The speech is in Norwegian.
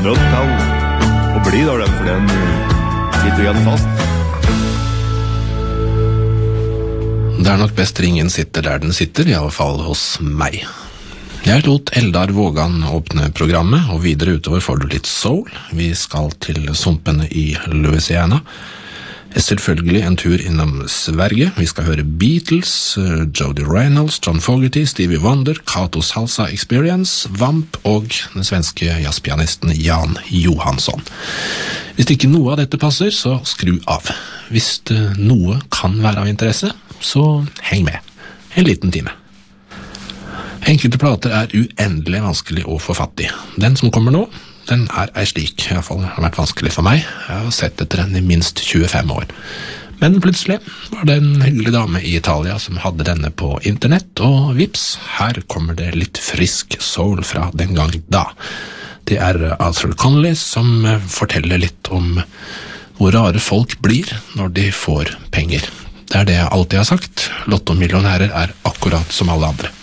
nødt til å bli der, for den sitter igjen fast. Det nok best ringen sitter der den sitter, I alle fall hos meg. Jeg lot Eldar Vågan åpne programmet, og videre utover får du litt soul. Vi skal til sumpene I Louisiana. Selvfølgelig en tur innom Sverige. Vi skal høre Beatles, Jody Reynolds, John Fogerty, Stevie Wonder, Kato Salsa Experience, Vamp og den svenske jazzpianisten Jan Johansson. Hvis ikke noe av dette passer, så skru av. Hvis noe kan være av interesse, så heng med. En liten time. Enkelte plater uendelig vanskelig å få fatt I. Den som kommer nå, den ei slik. I hvert fall har vært vanskelig for meg. Jeg har sett etter den I minst 25 år. Men plutselig var det en hyggelig dame I Italia som hadde denne på internett, og vips, her kommer det litt frisk soul fra den gang da. Det Arthur Conley som forteller litt om hvor rare folk blir når de får penger. Det det jeg alltid har sagt. Lottomillionærer akkurat som alle andre.